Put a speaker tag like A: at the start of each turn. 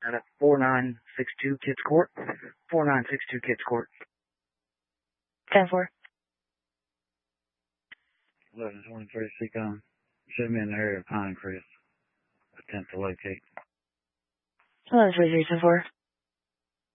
A: At 4962 Kids Court. 4962 Kids Court.
B: 10-4.
C: 1123 Seacom. Show me in the area of Pinecrest. Attempt to locate.
B: 1123 10-4.